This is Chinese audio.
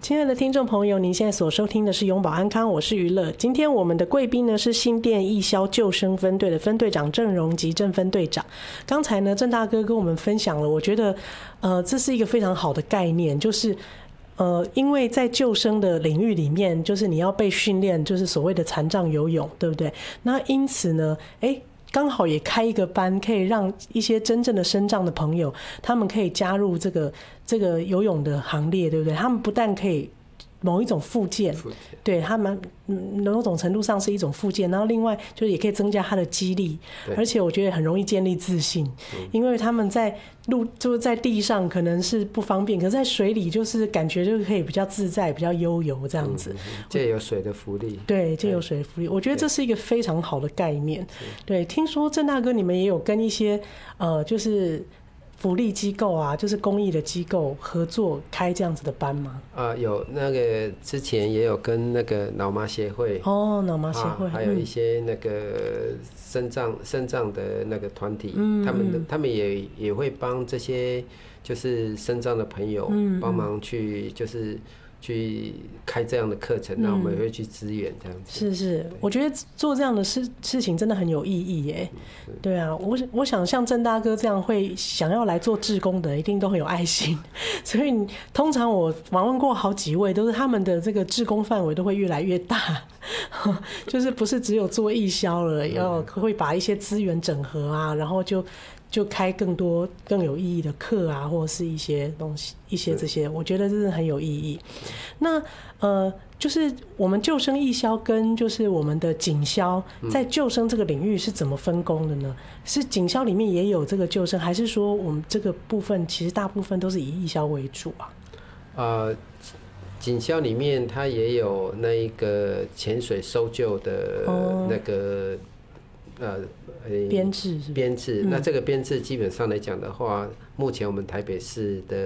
亲爱的听众朋友，您现在所收听的是永保安康，我是娱乐。今天我们的贵宾呢是新店义消救生分队的分队长郑荣吉郑分队长。刚才呢郑大哥跟我们分享了，我觉得这是一个非常好的概念，就是因为在救生的领域里面，就是你要被训练，就是所谓的残障游泳，对不对？那因此呢，刚好也开一个班，可以让一些真正的身障的朋友，他们可以加入这个游泳的行列，对不对？他们不但可以某一种复健，对他们某种程度上是一种复健，然后另外就是也可以增加他的肌力，而且我觉得很容易建立自信，因为他们在就是在地上可能是不方便，可是在水里就是感觉就可以比较自在，比较悠游这样子。 借由水的浮力， 对，借由水的浮力，我觉得这是一个非常好的概念。对，听说郑大哥你们也有跟一些就是福利机构啊，就是公益的机构合作开这样子的班吗？ 有那个之前也有跟那个脑麻协会脑麻协会， 还有一些那个身障的那个团体，他们也会帮这些就是身障的朋友帮忙去就是去开这样的课程，然后我们也会去支援这样子。 是，我觉得做这样的事情真的很有意义耶。对啊，我想像郑大哥这样会想要来做志工的，一定都很有爱心。所以通常我访问过好几位，都是他们的这个志工范围都会越来越大，就是不是只有做义消了，会把一些资源整合啊，然后就开更多更有意义的课啊，或者是一些东西，一些这些，我觉得真的很有意义。那就是我们救生义消跟就是我们的警消在救生这个领域是怎么分工的呢？是警消里面也有这个救生，还是说我们这个部分其实大部分都是以义消为主啊？ 警消里面它也有那一个潜水搜救的那个编制，那这个编制基本上来讲的话，目前我们台北市的